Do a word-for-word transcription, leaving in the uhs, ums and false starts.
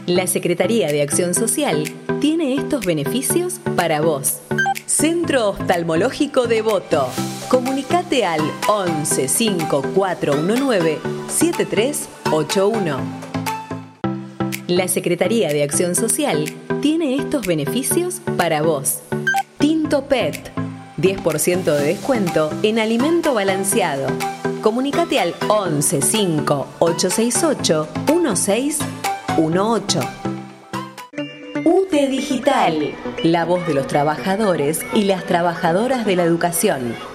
La Secretaría de Acción Social tiene estos beneficios para vos. Centro Oftalmológico Devoto. Comunicate al once cinco cuatro uno nueve siete tres ocho uno. La Secretaría de Acción Social tiene estos beneficios para vos. Tinto Pet. diez por ciento de descuento en alimento balanceado. Comunicate al once cinco ocho seis ocho uno seis uno ocho. U T E Digital. La voz de los trabajadores y las trabajadoras de la educación.